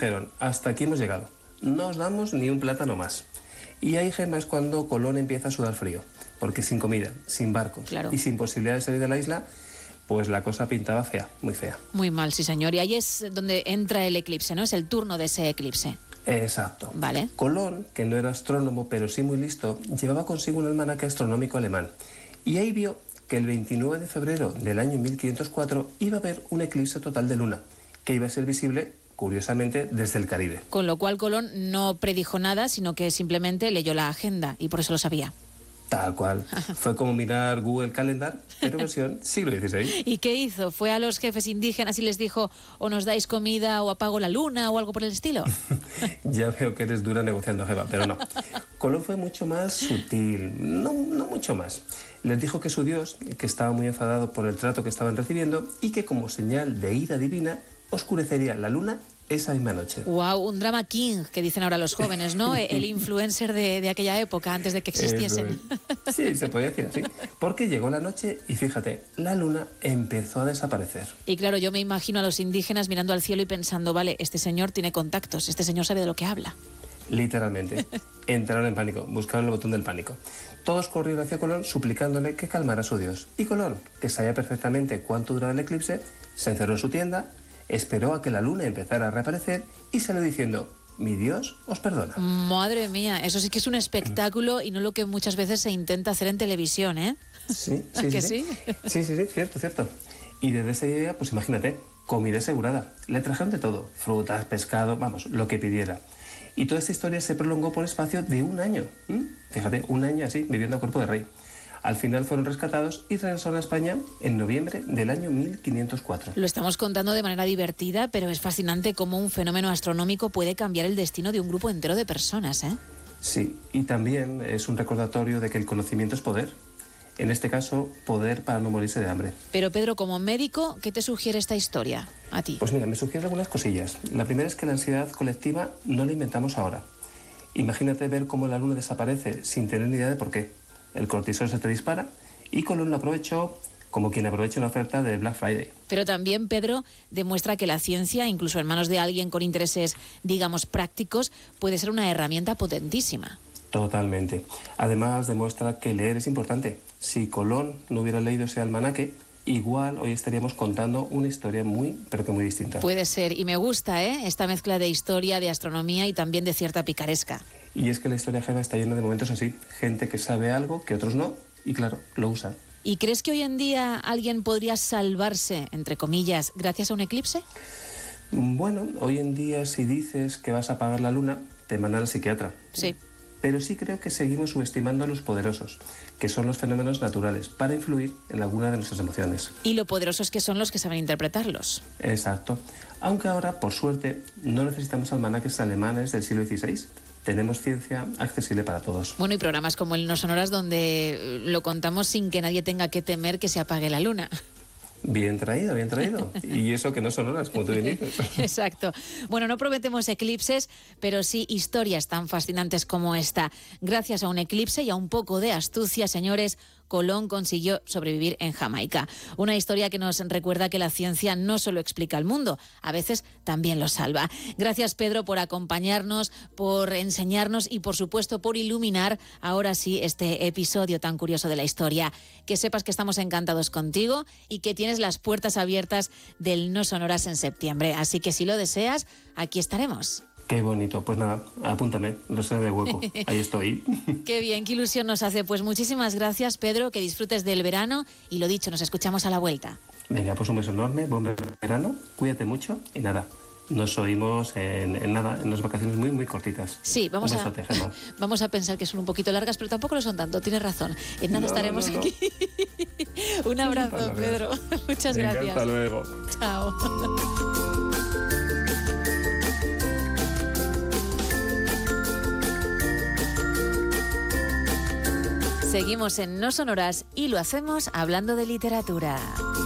dijeron, hasta aquí hemos llegado, no os damos ni un plátano más. Y ahí, Gemma, es cuando Colón empieza a sudar frío, porque sin comida, sin barcos y sin posibilidad de salir de la isla, pues la cosa pintaba fea, muy fea. Muy mal, sí señor. Y ahí es donde entra el eclipse, ¿no? Es el turno de ese eclipse. Exacto. Vale. Colón, que no era astrónomo, pero sí muy listo, llevaba consigo un almanaque astronómico alemán. Y ahí vio que el 29 de febrero del año 1504 iba a haber un eclipse total de luna, que iba a ser visible, curiosamente, desde el Caribe. Con lo cual Colón no predijo nada, sino que simplemente leyó la agenda y por eso lo sabía. Tal cual. Fue como mirar Google Calendar, pero versión siglo XVI. ¿Y qué hizo? ¿Fue a los jefes indígenas y les dijo o nos dais comida o apago la luna o algo por el estilo? Ya veo que eres dura negociando, Jeva, pero no. Colón fue mucho más sutil, no mucho más. Les dijo que su Dios, que estaba muy enfadado por el trato que estaban recibiendo y que como señal de ira divina oscurecería la luna esa misma noche. Wow, un drama king, que dicen ahora los jóvenes, ¿no? El influencer de aquella época, antes de que existiesen. Sí, se podía decir así. Porque llegó la noche y fíjate, la luna empezó a desaparecer. Y claro, yo me imagino a los indígenas mirando al cielo y pensando, vale, este señor tiene contactos, este señor sabe de lo que habla. Literalmente. Entraron en pánico, buscaron el botón del pánico. Todos corrieron hacia Colón suplicándole que calmara a su Dios. Y Colón, que sabía perfectamente cuánto duraba el eclipse, se encerró en su tienda, esperó a que la luna empezara a reaparecer y salió diciendo, mi Dios os perdona. Madre mía, eso sí que es un espectáculo y no lo que muchas veces se intenta hacer en televisión, ¿eh? Sí, ¿Que sí? Sí, cierto. Y desde ese día, pues imagínate, comida asegurada. Le trajeron de todo, frutas, pescado, vamos, lo que pidiera. Y toda esta historia se prolongó por espacio de un año. Fíjate, un año así, viviendo a cuerpo de rey. Al final fueron rescatados y regresaron a España en noviembre del año 1504. Lo estamos contando de manera divertida, pero es fascinante cómo un fenómeno astronómico puede cambiar el destino de un grupo entero de personas, ¿eh? Sí, y también es un recordatorio de que el conocimiento es poder. En este caso, poder para no morirse de hambre. Pero Pedro, como médico, ¿qué te sugiere esta historia a ti? Pues mira, me sugiere algunas cosillas. La primera es que la ansiedad colectiva no la inventamos ahora. Imagínate ver cómo la luna desaparece sin tener ni idea de por qué. El cortisol se te dispara y Colón lo aprovechó como quien aprovecha una oferta de Black Friday. Pero también, Pedro, demuestra que la ciencia, incluso en manos de alguien con intereses, digamos, prácticos, puede ser una herramienta potentísima. Totalmente. Además, demuestra que leer es importante. Si Colón no hubiera leído ese almanaque, igual hoy estaríamos contando una historia muy, pero que muy distinta. Puede ser, y me gusta, esta mezcla de historia, de astronomía y también de cierta picaresca. Y es que la historia ajena está llena de momentos así. Gente que sabe algo que otros no, y claro, lo usa. ¿Y crees que hoy en día alguien podría salvarse, entre comillas, gracias a un eclipse? Bueno, hoy en día si dices que vas a apagar la luna, te mandan al psiquiatra. Sí. Pero sí creo que seguimos subestimando a los poderosos, que son los fenómenos naturales, para influir en alguna de nuestras emociones. Y lo poderosos que son los que saben interpretarlos. Exacto. Aunque ahora, por suerte, no necesitamos almanaques alemanes del siglo XVI. Tenemos ciencia accesible para todos. Bueno, y programas como el No Sonoras donde lo contamos sin que nadie tenga que temer que se apague la luna. Bien traído, bien traído. Y eso que no son horas, como tú bien dices. Exacto. Bueno, no prometemos eclipses, pero sí historias tan fascinantes como esta. Gracias a un eclipse y a un poco de astucia, señores, Colón consiguió sobrevivir en Jamaica. Una historia que nos recuerda que la ciencia no solo explica el mundo, a veces también lo salva. Gracias, Pedro, por acompañarnos, por enseñarnos y, por supuesto, por iluminar ahora sí este episodio tan curioso de la historia. Que sepas que estamos encantados contigo y que tienes las puertas abiertas del No Sonoras en septiembre. Así que si lo deseas, aquí estaremos. Qué bonito. Pues nada, apúntame, reserva de hueco. Ahí estoy. Qué bien, qué ilusión nos hace. Pues muchísimas gracias, Pedro, que disfrutes del verano y lo dicho, nos escuchamos a la vuelta. Venga, pues un beso enorme, buen verano, cuídate mucho y nada, nos oímos en unas vacaciones muy, muy cortitas. Sí, vamos a pensar que son un poquito largas, pero tampoco lo son tanto, tienes razón. En nada estaremos aquí. Un abrazo, Pedro. Muchas gracias. Hasta luego. Chao. Seguimos en No Sonoras y lo hacemos hablando de literatura.